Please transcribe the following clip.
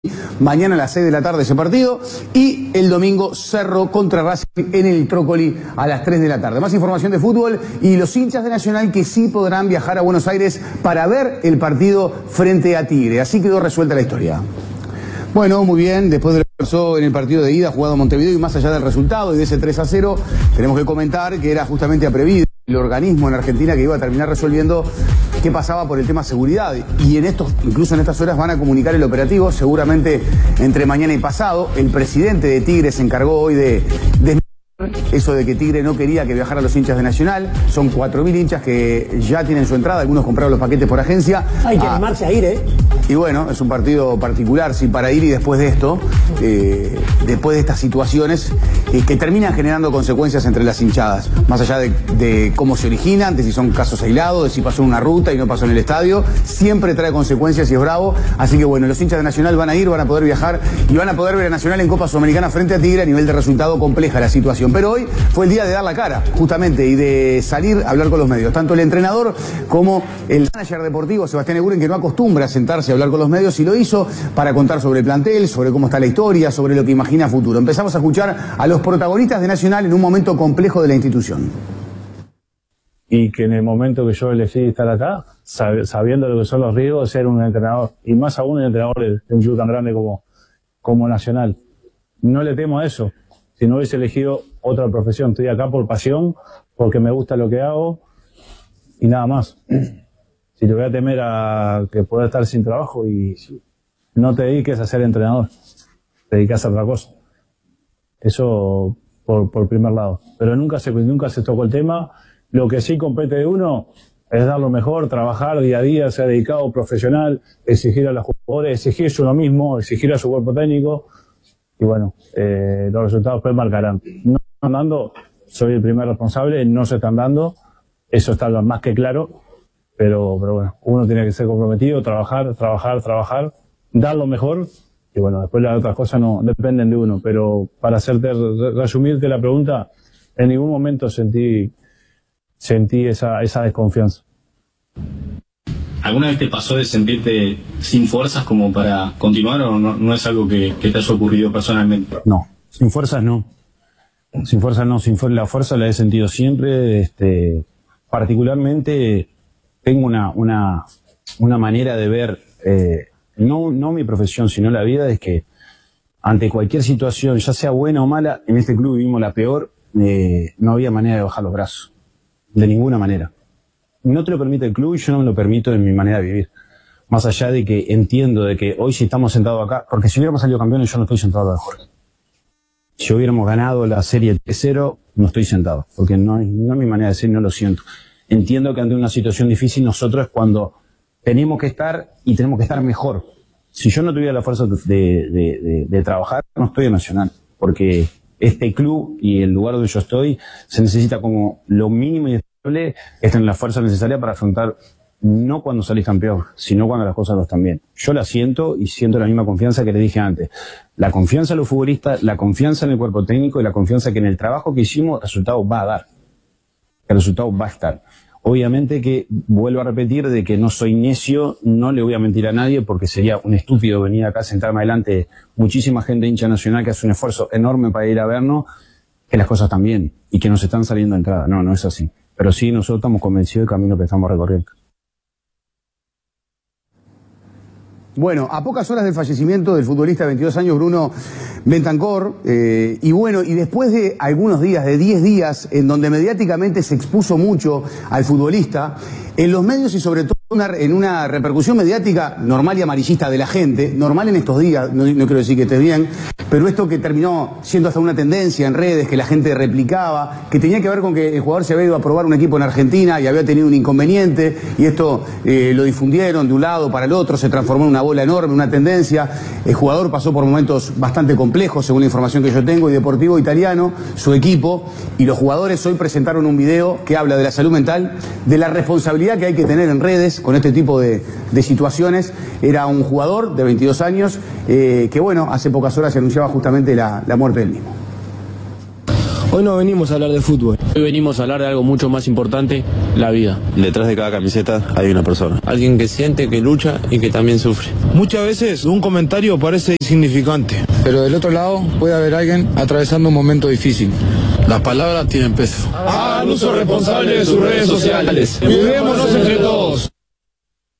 Mañana a las 6 de la tarde ese partido. Y el domingo Cerro contra Racing en el Trócoli a las 3 de la tarde. Más información de fútbol y los hinchas de Nacional que sí podrán viajar a Buenos Aires para ver el partido frente a Tigre. Así quedó resuelta la historia. Bueno, muy bien, después de lo que pasó en el partido de ida jugado en Montevideo y más allá del resultado y de ese 3-0, tenemos que comentar que era justamente a Previd, el organismo en Argentina que iba a terminar resolviendo qué pasaba por el tema seguridad. Y incluso en estas horas van a comunicar el operativo, seguramente entre mañana y pasado. El presidente de Tigre se encargó hoy de eso de que Tigre no quería que viajaran los hinchas de Nacional. Son 4.000 hinchas que ya tienen su entrada, algunos compraron los paquetes por agencia. Hay que animarse a ir, ¿eh? Y bueno, es un partido particular, sí, para ir y después de esto, después de estas situaciones que terminan generando consecuencias entre las hinchadas, más allá de cómo se originan, de si son casos aislados, de si pasó en una ruta y no pasó en el estadio, siempre trae consecuencias y es bravo. Así que bueno, los hinchas de Nacional van a ir, van a poder viajar y van a poder ver a Nacional en Copa Sudamericana frente a Tigre. A nivel de resultado compleja la situación, pero hoy fue el día de dar la cara, justamente, y de salir a hablar con los medios. Tanto el entrenador como el manager deportivo, Sebastián Eguren, que no acostumbra a sentarse a hablar con los medios, y lo hizo para contar sobre el plantel, sobre cómo está la historia, sobre lo que imagina a futuro. Empezamos a escuchar a los protagonistas de Nacional en un momento complejo de la institución. Y que en el momento que yo elegí estar acá, sabiendo lo que son los riesgos, ser un entrenador, y más aún un entrenador de un club tan grande como Nacional. No le temo a eso. Si no hubiese elegido otra profesión, estoy acá por pasión, porque me gusta lo que hago y nada más. Si te voy a temer a que pueda estar sin trabajo, y no te dediques a ser entrenador, te dedicas a otra cosa. Eso por primer lado. Pero nunca se tocó el tema. Lo que sí compete de uno es dar lo mejor, trabajar día a día, ser dedicado, profesional, exigir a los jugadores, exigirse uno mismo, exigir a su cuerpo técnico. Y bueno, los resultados pues marcarán. No están dando, soy el primer responsable, no se están dando, eso está más que claro, pero bueno, uno tiene que ser comprometido, trabajar, dar lo mejor, y bueno, después las otras cosas no dependen de uno, pero para resumirte la pregunta, en ningún momento sentí esa desconfianza. ¿Alguna vez te pasó de sentirte sin fuerzas como para continuar, o no es algo que te haya ocurrido personalmente? No, sin fuerzas no. La fuerza la he sentido siempre. Particularmente tengo una manera de ver, no mi profesión, sino la vida, es que ante cualquier situación, ya sea buena o mala, en este club vivimos la peor, no había manera de bajar los brazos. De ninguna manera. No te lo permite el club y yo no me lo permito en mi manera de vivir. Más allá de que entiendo de que hoy si estamos sentados acá, porque si hubiéramos salido campeones yo no estoy sentado mejor. Si hubiéramos ganado la serie 3-0, no estoy sentado, porque no es mi manera de ser, no lo siento. Entiendo que ante una situación difícil nosotros es cuando tenemos que estar y tenemos que estar mejor. Si yo no tuviera la fuerza de trabajar, no estoy en Nacional, porque este club y el lugar donde yo estoy se necesita como lo mínimo y están en la fuerza necesaria para afrontar, no cuando salís campeón, sino cuando las cosas no están bien. Yo la siento y siento la misma confianza que le dije antes. La confianza en los futbolistas, la confianza en el cuerpo técnico y la confianza que en el trabajo que hicimos el resultado va a dar. El resultado va a estar. Obviamente que vuelvo a repetir de que no soy necio, no le voy a mentir a nadie porque sería un estúpido venir acá a sentarme adelante muchísima gente hincha Nacional que hace un esfuerzo enorme para ir a vernos, que las cosas están bien y que nos están saliendo de entrada. No es así. Pero sí, nosotros estamos convencidos del camino que estamos recorriendo. Bueno, a pocas horas del fallecimiento del futbolista de 22 años, Bruno Bentancor, y bueno, y después de algunos días, de 10 días, en donde mediáticamente se expuso mucho al futbolista, en los medios y sobre todo en una repercusión mediática normal y amarillista de la gente, normal en estos días, no quiero decir que esté bien, pero esto que terminó siendo hasta una tendencia en redes, que la gente replicaba, que tenía que ver con que el jugador se había ido a probar un equipo en Argentina y había tenido un inconveniente, y esto lo difundieron de un lado para el otro, se transformó en una bola enorme, una tendencia. El jugador pasó por momentos bastante complejos, según la información que yo tengo, y Deportivo Italiano, su equipo, y los jugadores hoy presentaron un video que habla de la salud mental, de la responsabilidad que hay que tener en redes con este tipo de situaciones. Era un jugador de 22 años que, bueno, hace pocas horas se anunciaba justamente la muerte del mismo. Hoy no venimos a hablar de fútbol. Hoy venimos a hablar de algo mucho más importante, la vida. Detrás de cada camiseta hay una persona. Alguien que siente, que lucha y que también sufre. Muchas veces un comentario parece insignificante, pero del otro lado puede haber alguien atravesando un momento difícil. Las palabras tienen peso. Hagan uso responsable de sus redes sociales. Cuidémonos entre todos.